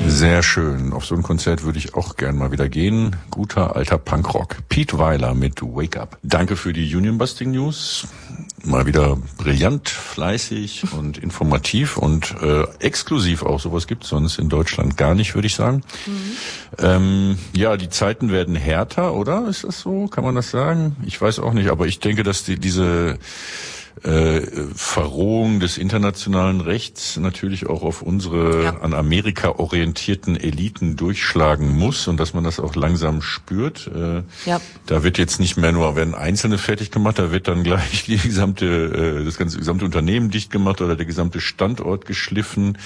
Sehr schön. Auf so ein Konzert würde ich auch gern mal wieder gehen. Guter alter Punkrock. Pete Weiler mit Wake Up. Danke für die Union Busting News. Mal wieder brillant, fleißig und informativ und exklusiv auch. Sowas gibt's sonst in Deutschland gar nicht, würde ich sagen. Ja, die Zeiten werden härter, oder? Ist das so? Kann man das sagen? Ich weiß auch nicht, aber ich denke, dass diese Verrohung des internationalen Rechts natürlich auch auf unsere an Amerika orientierten Eliten durchschlagen muss und dass man das auch langsam spürt. Da wird jetzt nicht mehr nur, werden Einzelne fertig gemacht, da wird dann gleich das gesamte Unternehmen dicht gemacht oder der gesamte Standort geschliffen.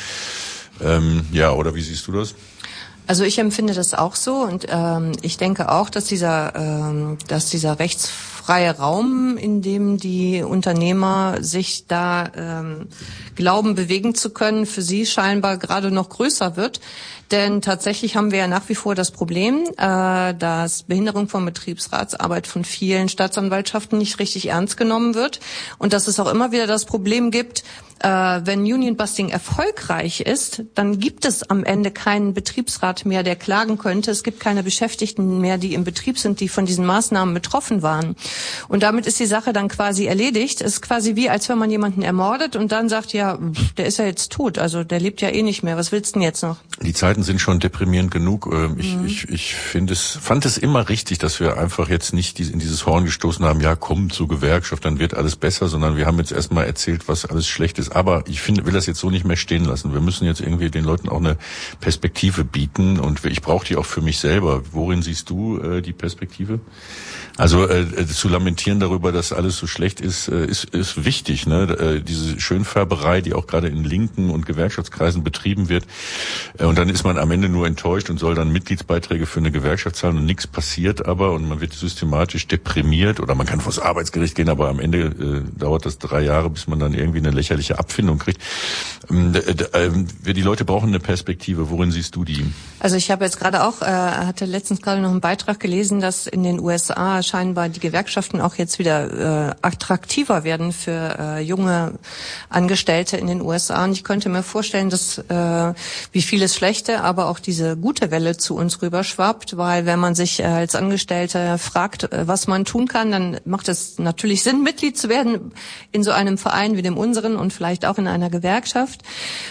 Oder wie siehst du das? Also ich empfinde das auch so und ich denke auch, dass dieser rechtsfreie Raum, in dem die Unternehmer sich da glauben, bewegen zu können, für sie scheinbar gerade noch größer wird. Denn tatsächlich haben wir ja nach wie vor das Problem, dass Behinderung von Betriebsratsarbeit von vielen Staatsanwaltschaften nicht richtig ernst genommen wird und dass es auch immer wieder das Problem gibt, wenn Union Busting erfolgreich ist, dann gibt es am Ende keinen Betriebsrat mehr, der klagen könnte. Es gibt keine Beschäftigten mehr, die im Betrieb sind, die von diesen Maßnahmen betroffen waren. Und damit ist die Sache dann quasi erledigt. Es ist quasi wie, als wenn man jemanden ermordet und dann sagt, ja, der ist ja jetzt tot, also der lebt ja eh nicht mehr. Was willst du denn jetzt noch? Die Zeiten sind schon deprimierend genug. Ich fand es immer richtig, dass wir einfach jetzt nicht in dieses Horn gestoßen haben, ja, komm zur Gewerkschaft, dann wird alles besser, sondern wir haben jetzt erstmal erzählt, was alles schlecht ist. Aber ich will das jetzt so nicht mehr stehen lassen. Wir müssen jetzt irgendwie den Leuten auch eine Perspektive bieten und ich brauche die auch für mich selber. Worin siehst du die Perspektive? Also zu lamentieren darüber, dass alles so schlecht ist wichtig. Ne? Diese Schönfärberei, die auch gerade in linken und Gewerkschaftskreisen betrieben wird. Und dann ist man am Ende nur enttäuscht und soll dann Mitgliedsbeiträge für eine Gewerkschaft zahlen und nichts passiert aber und man wird systematisch deprimiert oder man kann vors Arbeitsgericht gehen, aber am Ende dauert das 3 Jahre, bis man dann irgendwie eine lächerliche Abfindung kriegt. Die Leute brauchen eine Perspektive. Worin siehst du die? Also ich habe jetzt gerade auch, hatte letztens gerade noch einen Beitrag gelesen, dass in den USA scheinbar die Gewerkschaften auch jetzt wieder attraktiver werden für junge Angestellte in den USA. Und ich könnte mir vorstellen, dass wie vieles Schlechte, aber auch diese gute Welle zu uns rüberschwappt, weil wenn man sich als Angestellter fragt, was man tun kann, dann macht es natürlich Sinn, Mitglied zu werden in so einem Verein wie dem unseren und vielleicht auch in einer Gewerkschaft.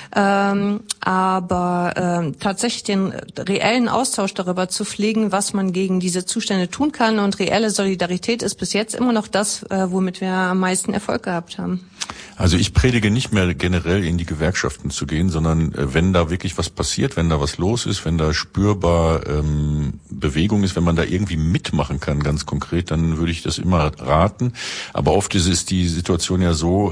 Aber tatsächlich den reellen Austausch darüber zu pflegen, was man gegen diese Zustände tun kann und reelle Solidarität ist bis jetzt immer noch das, womit wir am meisten Erfolg gehabt haben. Also ich predige nicht mehr generell in die Gewerkschaften zu gehen, sondern wenn da wirklich was passiert, wenn da was los ist, wenn da spürbar Bewegung ist, wenn man da irgendwie mitmachen kann, ganz konkret, dann würde ich das immer raten. Aber oft ist die Situation ja so,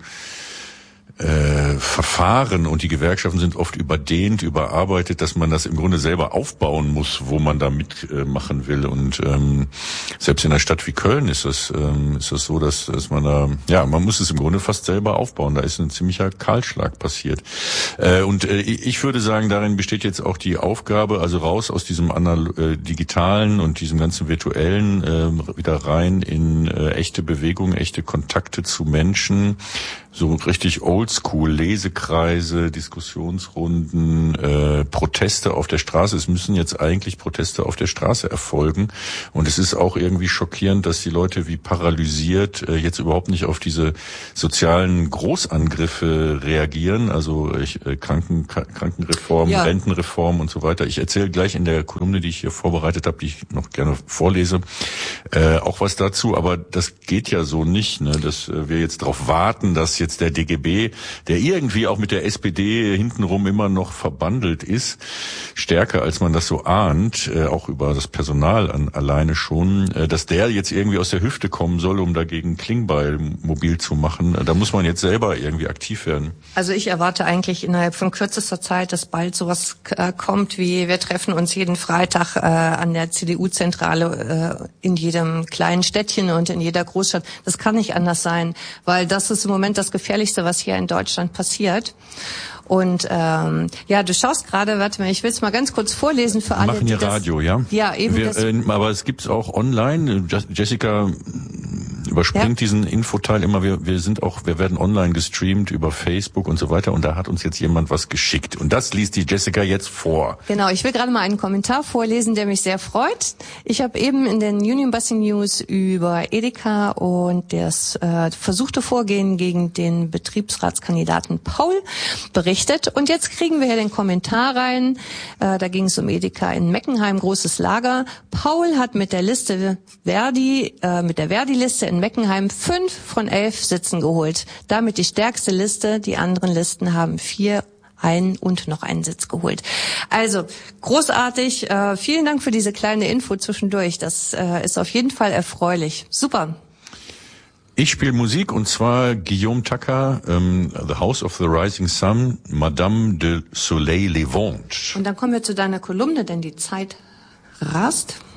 Verfahren und die Gewerkschaften sind oft überdehnt, überarbeitet, dass man das im Grunde selber aufbauen muss, wo man da mitmachen will. Und selbst in einer Stadt wie Köln ist das so, dass man da, man muss es im Grunde fast selber aufbauen. Da ist ein ziemlicher Kahlschlag passiert. Und ich würde sagen, darin besteht jetzt auch die Aufgabe, also raus aus diesem digitalen und diesem ganzen virtuellen, wieder rein in echte Bewegung, echte Kontakte zu Menschen, so richtig oldschool, Lesekreise, Diskussionsrunden, Proteste auf der Straße. Es müssen jetzt eigentlich Proteste auf der Straße erfolgen. Und es ist auch irgendwie schockierend, dass die Leute wie paralysiert jetzt überhaupt nicht auf diese sozialen Großangriffe reagieren. Also Krankenreform, Rentenreform und so weiter. Ich erzähle gleich in der Kolumne, die ich hier vorbereitet habe, die ich noch gerne vorlese, auch was dazu. Aber das geht ja so nicht, ne? Dass wir jetzt darauf warten, dass jetzt der DGB, der irgendwie auch mit der SPD hintenrum immer noch verbandelt ist, stärker als man das so ahnt, auch über das Personal alleine schon, dass der jetzt irgendwie aus der Hüfte kommen soll, um dagegen Klingbeil mobil zu machen. Da muss man jetzt selber irgendwie aktiv werden. Also ich erwarte eigentlich innerhalb von kürzester Zeit, dass bald sowas kommt, wie wir treffen uns jeden Freitag an der CDU-Zentrale in jedem kleinen Städtchen und in jeder Großstadt. Das kann nicht anders sein, weil das ist im Moment das Gefährlichste, was hier in Deutschland passiert. Und du schaust gerade, warte mal, ich will es mal ganz kurz vorlesen für alle. Wir machen hier Radio, ja? Ja, eben. Aber es gibt's auch online. Jessica überspringt diesen Infoteil immer. Wir werden online gestreamt über Facebook und so weiter. Und da hat uns jetzt jemand was geschickt. Und das liest die Jessica jetzt vor. Genau, ich will gerade mal einen Kommentar vorlesen, der mich sehr freut. Ich habe eben in den Union Busing News über Edeka und das versuchte Vorgehen gegen den Betriebsratskandidaten Paul berichtet. Und jetzt kriegen wir hier den Kommentar rein. Da ging es um Edeka in Meckenheim, großes Lager. Paul hat mit der Liste mit der Verdi-Liste in Meckenheim 5 von 11 Sitzen geholt. Damit die stärkste Liste. Die anderen Listen haben 4 und noch einen Sitz geholt. Also großartig. Vielen Dank für diese kleine Info zwischendurch. Das ist auf jeden Fall erfreulich. Super. Ich spiele Musik und zwar Guillaume Tucker, The House of the Rising Sun, Madame de Soleil Levant. Und dann kommen wir zu deiner Kolumne, denn die Zeit rast.